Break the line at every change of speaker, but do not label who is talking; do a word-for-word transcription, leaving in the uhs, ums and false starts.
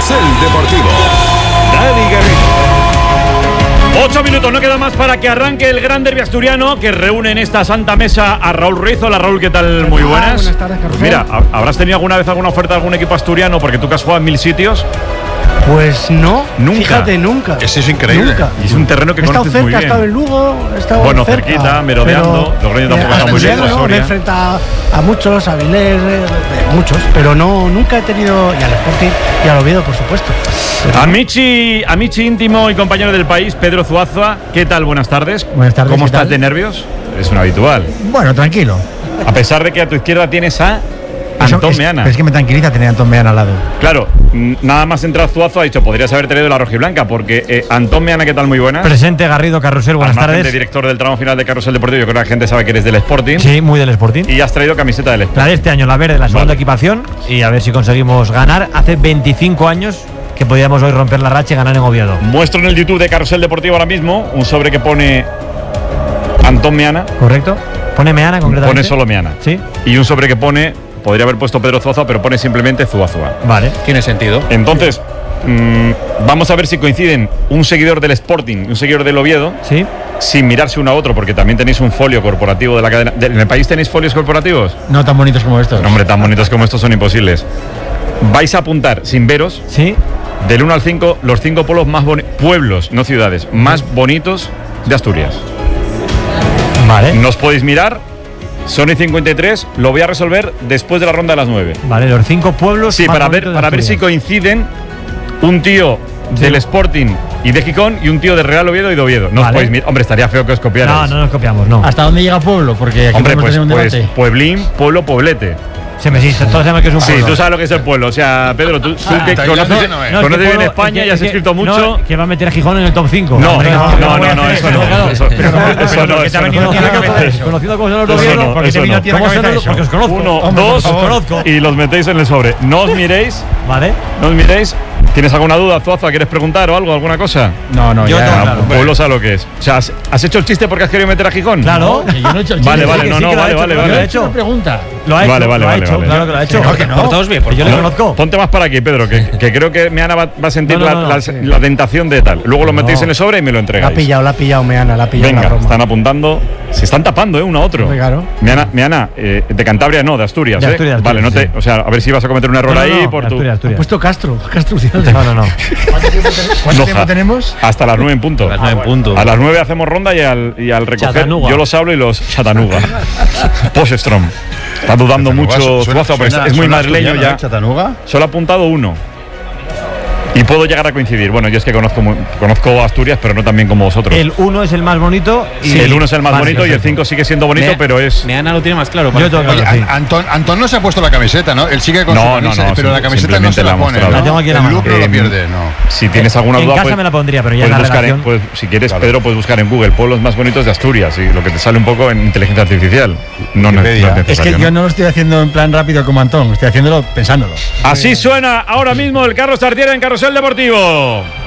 Carrusel Deportivo. Dani Garrido.
Ocho minutos, no queda más para que arranque el gran derbi asturiano que reúne en esta santa mesa a Raúl Ruiz. Hola Raúl, ¿qué tal? Muy buenas.
Ah, buenas tardes, Carrusel.
Mira, ¿habrás tenido alguna vez alguna oferta de algún equipo asturiano? Porque tú que has jugado en mil sitios.
Pues no,
Nunca.
Fíjate, nunca.
Eso es increíble.
Nunca.
Y es un terreno que
He estado
conoces muy
cerca, he
bien.
estado en Lugo, he estado
Bueno,
cerca,
cerquita, merodeando.
pero,
Logroño tampoco
eh,
está muy lejos,
¿no? Me he
Soria.
enfrentado a muchos, a Avilés, eh, muchos, pero no, nunca he tenido, y al Sporting y al Oviedo, por supuesto. Pero,
Amici, Amici íntimo y compañero del país, Pedro Zuazua. ¿Qué tal? Buenas tardes.
Buenas tardes,
¿Cómo
¿qué
estás
tal?
de nervios? Es un habitual.
Bueno, tranquilo.
A pesar de que a tu izquierda tienes a
Eso
Antón
es,
Meana.
pero es que me tranquiliza tener a Antón Meana al lado.
Claro, n- nada más entrar Zuazo ha dicho, podrías haber traído la rojiblanca, porque eh, Antón Meana, ¿qué tal? Muy buenas.
Presente, Garrido, Carrusel, buenas
Al margen de
tardes.
director del tramo final de Carrusel Deportivo, yo creo que la gente sabe que eres del Sporting.
Sí, muy del Sporting.
Y has traído camiseta del Sporting.
La de este año, la verde, la segunda
Vale.
equipación. Y a ver si conseguimos ganar. Hace veinticinco años que podíamos hoy romper la racha y ganar en Oviedo.
Muestro en el YouTube de Carrusel Deportivo ahora mismo un sobre que pone Antón Meana,
¿Correcto? Pone Meana concretamente.
pone solo Meana.
Sí.
Y un sobre que pone, podría haber puesto Pedro Zuazo, pero pone simplemente Zuazua.
Vale.
Tiene sentido.
Entonces, mm, vamos a ver si coinciden un seguidor del Sporting y un seguidor del Oviedo,
Sí.
sin mirarse uno a otro, porque también tenéis un folio corporativo de la cadena. ¿En el país tenéis folios corporativos?
No tan bonitos como estos.
No, hombre, tan bonitos como estos son imposibles. Vais a apuntar, sin veros,
Sí.
del uno al cinco, los cinco pueblos más boni- pueblos, no ciudades, más bonitos de Asturias.
Vale.
No os podéis mirar. Sony cincuenta y tres, lo voy a resolver después de la ronda de las nueve.
Vale, los cinco pueblos.
Sí,
más
para ver,
bonitos de
para ver si
Asturias.
coinciden un tío del Sporting y de Gijón y un tío de Real Oviedo y de Oviedo. No os
Vale.
podéis mirar. Hombre, estaría feo que os copiarais.
No, no nos copiamos, no.
¿Hasta dónde llega pueblo? Porque aquí
Hombre,
podemos
pues,
tener un
pues
debate.
pueblín, pueblo, poblete.
Se me dice, todos sabemos que es un
Sí,
pueblo.
tú sabes lo que es el pueblo. O sea, Pedro, tú, tú
Ah,
que
ya
conoces,
sé, no es.
No, es que
conoces bien
pueblo-
España
es
y has
que-
escrito
no,
mucho.
que va a meter a Gijón en el top cinco.
No,
Hombre,
no, no,
voy
no,
a
no,
hacer
eso no,
claro.
eso-
Pero ¿cómo-
eso
pero
no,
¿por qué te
eso
ha
no.
venido a la cabeza
Conocido
eso? Conocido como son los
Eso
Oviedo,
no,
porque
eso
te vino a
no.
ti a la
¿Cómo
cabeza
son?
eso? Porque os conozco.
Uno,
Hombre,
dos
por favor.
conozco.
y los metéis en el sobre. No os miréis,
Vale.
no os miréis. ¿Tienes alguna duda, Zuazo? ¿Quieres preguntar o algo, alguna cosa?
No, no,
Yo
ya.
tengo
Ah,
claro.
pueblo sabe lo que es. O sea, ¿has, has hecho el chiste porque has querido meter a Gijón?
Claro.
Que yo no he hecho el
Vale,
chiste.
vale,
que
no,
sí
no,
que lo ha
vale,
hecho,
vale,
que lo ha
vale.
hecho.
Una pregunta.
Lo ha hecho,
Vale, vale,
lo ha
vale,
hecho,
vale.
claro que lo ha hecho.
No, que no.
Portaos bien,
Yo le
No,
conozco.
Ponte más para aquí, Pedro, que, que creo que Meana va, va a sentir
No, no,
la,
no,
la-
sí.
la tentación de tal. Luego lo
No.
metéis en el sobre y me lo
la ha
entregáis.
pillado, la ha pillado Meana, la ha pillado la
Venga,
broma.
están apuntando. Se están tapando, ¿eh? Uno a otro.
Hombre, claro.
Meana, Meana, eh, de Cantabria no, de Asturias,
De
¿eh?
Asturias,
vale, no
Asturias,
te, o sea, a ver si vas a cometer un error
No, no,
ahí
no,
por tu.
Asturias,
Ha
Asturias.
puesto Castro, Castro.
No, no, no.
¿Cuánto tiempo, ten- cuánto
Loja.
tiempo tenemos?
Hasta las nueve en punto.
A las nueve en punto.
A las nueve hacemos ronda y al, y al recoger
Chatanuga.
yo los hablo y los Chatanuga. Poststrom. Está dudando mucho
Suena-
Zuazo, pero
suena-
es muy
suena
madrileño
asturiano,
ya.
¿eh? Chatanuga.
Solo ha apuntado uno. Y puedo llegar a coincidir. Bueno, yo es que conozco, muy- conozco Asturias, pero no tan bien como vosotros.
El uno es el más bonito. Y
Sí, el uno es el más
Vale,
bonito y el
perfecto.
cinco sigue siendo bonito,
Me-
pero es.
Meana lo tiene más claro.
Yo
parece.
tengo
Oye,
claro, sí.
An- Antón, Antón no se ha puesto la camiseta, ¿no? Él sigue con
No,
su
no,
camisa,
no,
pero la
sim-
camiseta no se la
simplemente la
pone,
ha mostrado.
¿no?
La tengo aquí en la
El
mano.
lucro lo
Eh,
pierde, no.
Si tienes alguna
En
duda,
casa
pues-
me la pondría, pero ya en
puedes
la
buscar en-
redacción.
pues, si quieres, Pedro, puedes buscar en Google pueblos más bonitos de Asturias y lo que te sale un poco en inteligencia artificial. No, no, no es
Wikipedia.
Es
necesario.
que yo
¿no?
no lo estoy haciendo en plan rápido como Antón, estoy haciéndolo pensándolo.
Así suena ahora mismo el Carlos Tartiere en Carrusel Deportivo.